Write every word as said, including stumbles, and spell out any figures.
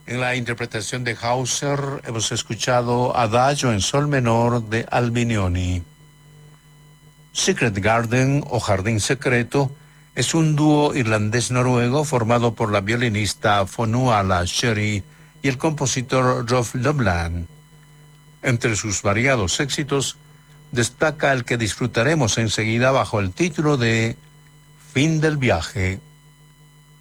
En la interpretación de Hauser hemos escuchado Adagio en sol menor de Albinioni. Secret Garden o Jardín Secreto es un dúo irlandés-noruego formado por la violinista Fonuala Sherry y el compositor Rolf Lobland. Entre sus variados éxitos destaca el que disfrutaremos enseguida bajo el título de Fin del viaje.